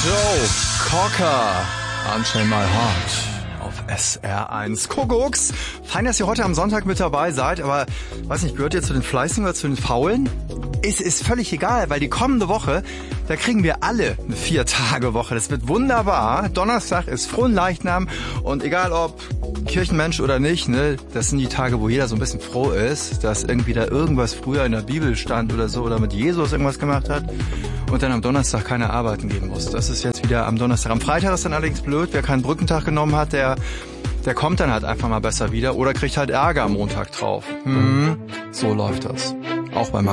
So, Corker, Unchain My Heart auf SR1. Kuckucks, fein, dass ihr heute am Sonntag mit dabei seid, aber weiß nicht, gehört ihr zu den Fleißigen oder zu den Faulen? Es ist völlig egal, weil die kommende Woche, da kriegen wir alle eine 4-Tage-Woche. Das wird wunderbar. Donnerstag ist Fronleichnam und egal ob Kirchenmensch oder nicht, ne, das sind die Tage, wo jeder so ein bisschen froh ist, dass irgendwie da irgendwas früher in der Bibel stand oder so oder mit Jesus irgendwas gemacht hat und dann am Donnerstag keine arbeiten gehen muss. Das ist jetzt wieder am Donnerstag. Am Freitag ist dann allerdings blöd, wer keinen Brückentag genommen hat, der kommt dann halt einfach mal besser wieder oder kriegt halt Ärger am Montag drauf. So läuft das. Auch bei